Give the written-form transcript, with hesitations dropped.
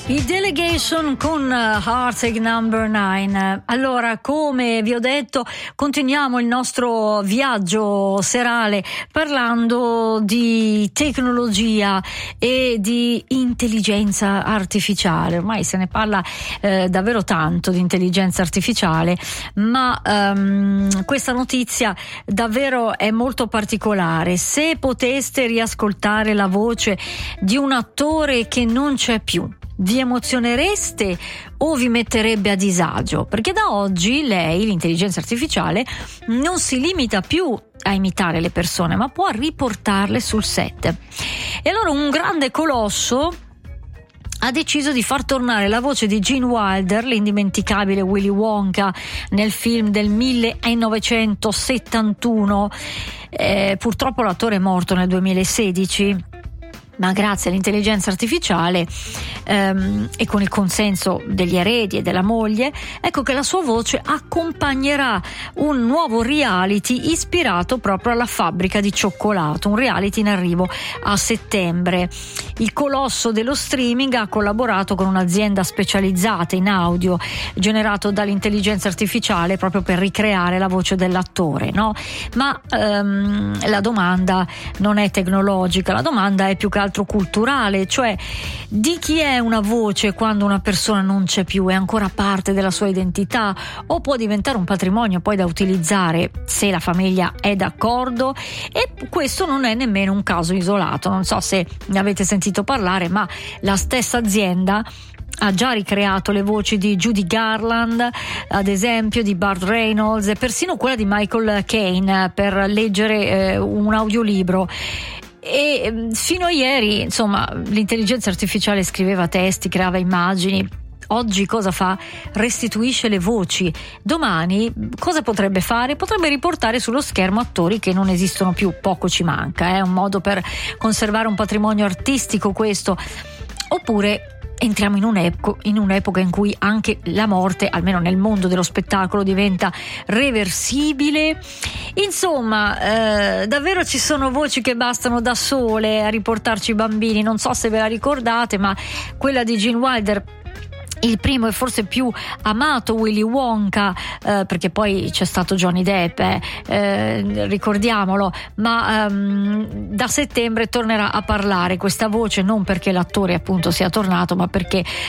I Delegation con Heartache Number 9. Allora, come vi ho detto, continuiamo il nostro viaggio serale parlando di tecnologia e di intelligenza artificiale. Ormai se ne parla davvero tanto di intelligenza artificiale, ma questa notizia davvero è molto particolare. Se poteste riascoltare la voce di un attore che non c'è più, vi emozionereste o vi metterebbe a disagio? Perché da oggi lei, l'intelligenza artificiale, non si limita più a imitare le persone, ma può riportarle sul set. E allora un grande colosso ha deciso di far tornare la voce di Gene Wilder, l'indimenticabile Willy Wonka, nel film del 1971. Purtroppo l'attore è morto nel 2016. Ma grazie all'intelligenza artificiale e con il consenso degli eredi e della moglie, ecco che la sua voce accompagnerà un nuovo reality ispirato proprio alla fabbrica di cioccolato, un reality in arrivo a settembre. Il colosso dello streaming ha collaborato con un'azienda specializzata in audio generato dall'intelligenza artificiale proprio per ricreare la voce dell'attore, no? Ma la domanda non è tecnologica, la domanda è più che altro culturale, cioè di chi è una voce quando una persona non c'è più, è ancora parte della sua identità o può diventare un patrimonio poi da utilizzare se la famiglia è d'accordo. E questo non è nemmeno un caso isolato, non so se ne avete sentito parlare, ma la stessa azienda ha già ricreato le voci di Judy Garland, ad esempio di Burt Reynolds e persino quella di Michael Caine per leggere un audiolibro. E fino a ieri, insomma, l'intelligenza artificiale scriveva testi, creava immagini. Oggi cosa fa? Restituisce le voci. Domani cosa potrebbe fare? Potrebbe riportare sullo schermo attori che non esistono più. Poco ci manca, è un modo per conservare un patrimonio artistico questo. Oppure entriamo in un'epoca in cui anche la morte, almeno nel mondo dello spettacolo, diventa reversibile. Insomma, davvero ci sono voci che bastano da sole a riportarci i bambini. Non so se ve la ricordate, ma quella di Gene Wilder, il primo e forse più amato Willy Wonka, perché poi c'è stato Johnny Depp, ricordiamolo, ma da settembre tornerà a parlare questa voce, non perché l'attore appunto sia tornato, ma perché